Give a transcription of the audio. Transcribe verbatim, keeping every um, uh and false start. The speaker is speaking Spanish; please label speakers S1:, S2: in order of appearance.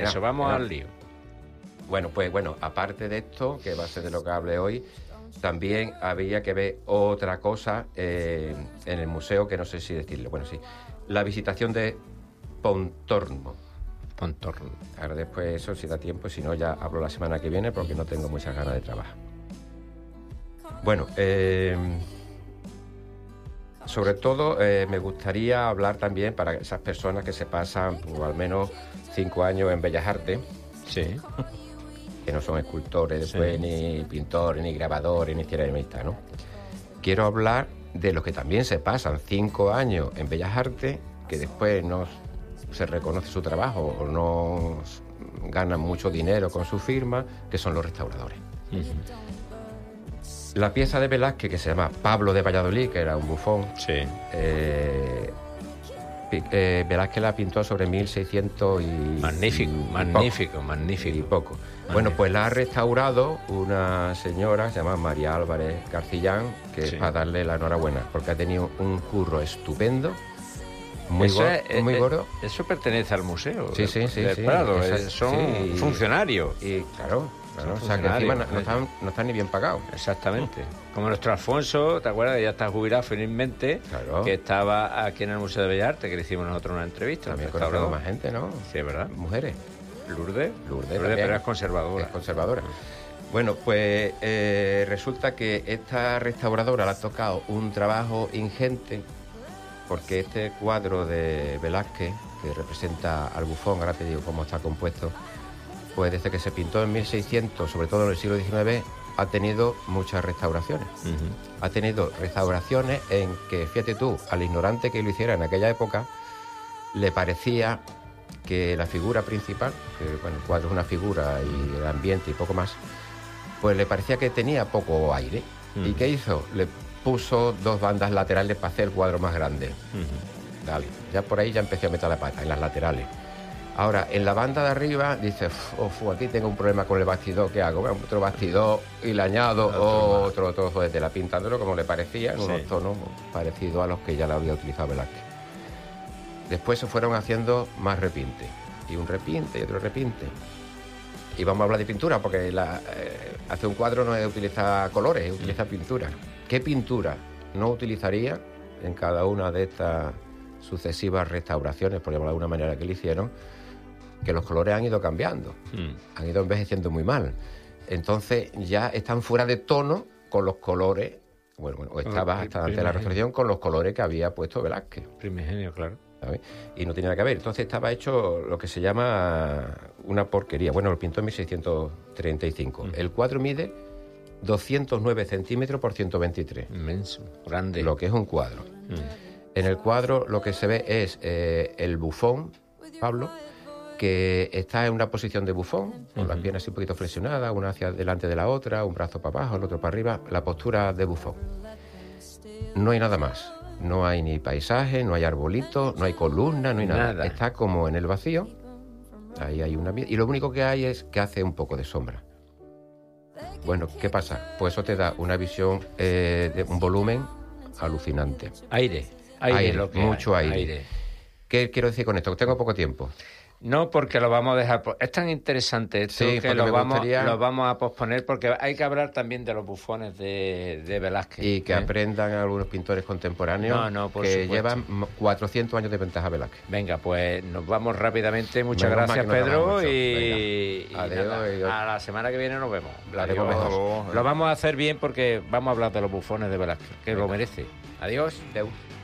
S1: eso, vamos
S2: no.
S1: al lío.
S2: Bueno, pues bueno, aparte de esto, que va a ser de lo que hable hoy, también había que ver otra cosa eh, en el museo, que no sé si decirlo. Bueno, sí, la visitación de Pontormo.
S1: Pontormo.
S2: Ahora después eso, si da tiempo, si no ya hablo la semana que viene porque no tengo muchas ganas de trabajar. Bueno, eh, sobre todo eh, me gustaría hablar también para esas personas que se pasan por al menos cinco años en Bellas Artes.
S1: Sí.
S2: Que no son escultores después, sí. Ni pintores, ni grabadores, ni ceramistas, ¿no? Quiero hablar de los que también se pasan cinco años en Bellas Artes, que después no se reconoce su trabajo o no ganan mucho dinero con su firma, que son los restauradores. Uh-huh. La pieza de Velázquez, que se llama Pablo de Valladolid, que era un bufón,
S1: sí.
S2: eh, eh, Velázquez la pintó sobre mil seiscientos y...
S1: Magnífico,
S2: y
S1: magnífico,
S2: poco,
S1: magnífico.
S2: Y poco. Bueno, pues la ha restaurado una señora, se llama María Álvarez Garcillán, que sí. Es para darle la enhorabuena, porque ha tenido un curro estupendo, muy,
S1: eso
S2: go-
S1: es,
S2: muy
S1: es,
S2: gordo.
S1: Eso pertenece al museo.
S2: Sí, sí, sí.
S1: Del
S2: sí,
S1: Prado,
S2: esa,
S1: es, son
S2: sí,
S1: funcionarios.
S2: Y, y claro, claro o sea que encima no, no, están, no están ni bien pagados.
S1: Exactamente. Como nuestro Alfonso, ¿te acuerdas? Ya está jubilado felizmente,
S2: claro.
S1: Que estaba aquí en el Museo de Bellas Artes, que le hicimos nosotros una entrevista.
S2: También conocemos más gente, ¿no?
S1: Sí, es verdad.
S2: Mujeres.
S1: Lourdes,
S2: Lourdes,
S1: Lourdes pero es conservadora.
S2: Es conservadora. Bueno, pues eh, resulta que esta restauradora le ha tocado un trabajo ingente, porque este cuadro de Velázquez, que representa al bufón, ahora te digo cómo está compuesto, pues desde que se pintó en mil seiscientos, sobre todo en el siglo diecinueve, ha tenido muchas restauraciones. Uh-huh. Ha tenido restauraciones en que, fíjate tú, al ignorante que lo hiciera en aquella época, le parecía que la figura principal, que bueno, el cuadro es una figura y el ambiente y poco más, pues le parecía que tenía poco aire. Uh-huh. ¿Y qué hizo? Le puso dos bandas laterales para hacer el cuadro más grande. Uh-huh. Dale, ya por ahí ya empecé a meter la pata, en las laterales. Ahora, en la banda de arriba, dice, uf, aquí tengo un problema con el bastidor, ¿qué hago? Bueno, otro bastidor y le añado otro, otro trozo de tela, pintándolo como le parecía, en sí. Unos tonos parecidos a los que ya le había utilizado Velázquez. Después se fueron haciendo más repintes, y un repinte y otro repinte. Y vamos a hablar de pintura, porque la, eh, hacer un cuadro no es utilizar colores, es utilizar pintura. ¿Qué pintura no utilizaría en cada una de estas sucesivas restauraciones, por llamarlo de alguna manera, que le hicieron? Que los colores han ido cambiando, mm. han ido envejeciendo muy mal. Entonces ya están fuera de tono con los colores, bueno, bueno o estaba hasta antes de la restauración con los colores que había puesto Velázquez.
S1: Primigenio, claro.
S2: ¿Sabes? Y no tenía nada que ver. Entonces estaba hecho lo que se llama una porquería. Bueno, lo pintó en mil seiscientos treinta y cinco. Mm. El cuadro mide doscientos nueve centímetros por ciento veintitrés.
S1: Inmenso, grande.
S2: Lo que es un cuadro. Mm. En el cuadro lo que se ve es eh, el bufón, Pablo, que está en una posición de bufón, con uh-huh. las piernas un poquito flexionadas, una hacia delante de la otra, un brazo para abajo, el otro para arriba, la postura de bufón. No hay nada más. No hay ni paisaje, no hay arbolito, no hay columna, no hay nada. nada. Está como en el vacío. Ahí hay una... Y lo único que hay es que hace un poco de sombra. Bueno, ¿qué pasa? Pues eso te da una visión eh, de un volumen alucinante.
S1: Aire. Aire,
S2: aire
S1: lo que
S2: mucho
S1: hay.
S2: aire.
S1: aire.
S2: ¿Qué quiero decir con esto? Que tengo poco tiempo.
S1: No, porque lo vamos a dejar... Es tan interesante esto
S2: sí,
S1: que lo vamos,
S2: gustaría...
S1: lo vamos a posponer, porque hay que hablar también de los bufones de, de Velázquez.
S2: Y que
S1: ¿eh?
S2: aprendan algunos pintores contemporáneos
S1: no, no, por
S2: que
S1: supuesto.
S2: llevan cuatrocientos años de ventaja a Velázquez.
S1: Venga, pues nos vamos rápidamente. Muchas
S2: Menos
S1: gracias, Pedro. Y,
S2: y Adiós,
S1: nada,
S2: y...
S1: a la semana que viene nos vemos.
S2: Hablaremos mejor.
S1: Lo vamos a hacer bien porque vamos a hablar de los bufones de Velázquez, que Venga. Lo merece. Adiós.
S2: Adeu.